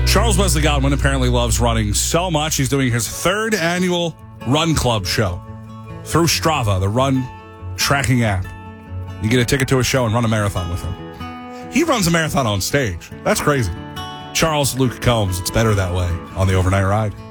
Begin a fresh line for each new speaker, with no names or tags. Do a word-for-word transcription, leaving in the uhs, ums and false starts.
Charles Wesley Godwin apparently loves running so much, he's doing his third annual Run Club show through Strava, the run tracking app. You get a ticket to a show and run a marathon with him. He runs a marathon on stage. That's crazy. Charles Luke Combs, it's better that way on the Overnight Ride.